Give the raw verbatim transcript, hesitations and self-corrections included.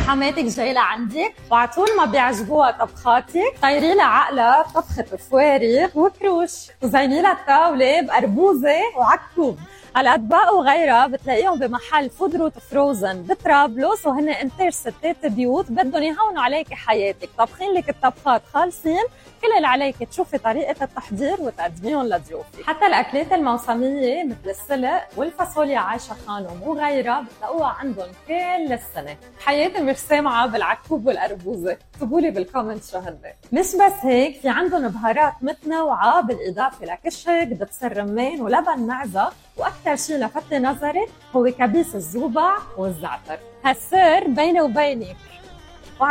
حماتك جاي لعندك وعلى طول ما بيعجبوها طبخاتك، طيري لها عقلها طبخة فوارغ وكروش وزيني لها الطاولة بقربوزة وعكوب. هالاطباق وغيرها بتلاقيهم بمحل فود روت فروزن بطرابلس، وهن انتاج ستات بيوت بدهم يهونوا عليكي حياتك، طبخين لك الطبخات خالصين، كل اللي عليك تشوفي طريقة التحضير وتقدميهم لضيوفك. حتى الأكلات الموسمية مثل السلق والفاصوليا عايشة خانم وغيرها بتلاقوها عندهم كل السنة. حياتي مش سامعة بالعكوب والقربوزة، اكتبوا لي بالكومنت شو هن. مش بس هيك، في عندهم بهارات متنوعة بالإضافة لكشك، دبس الرمان ولبن معزة، وأكثر شيء لفت نظري هو كبيس الزوبع والزعتر. هالسر بيني وبينك